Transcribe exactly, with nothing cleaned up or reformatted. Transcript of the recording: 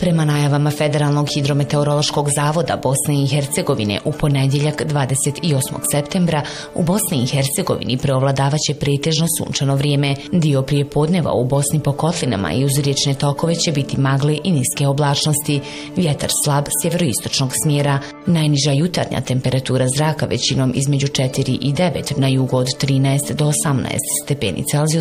Prema najavama Federalnog hidrometeorološkog zavoda Bosne i Hercegovine u ponedjeljak dvadeset osmog septembra u Bosni i Hercegovini preovladavaće pretežno sunčano vrijeme. Dio prijepodneva u Bosni po kotlinama i uz riječne tokove će biti magle i niske oblačnosti, vjetar slab sjeveroistočnog smjera. Najniža jutarnja temperatura zraka većinom između četiri i devet, na jugu od trinaest do osamnaest stepeni Celzijusa,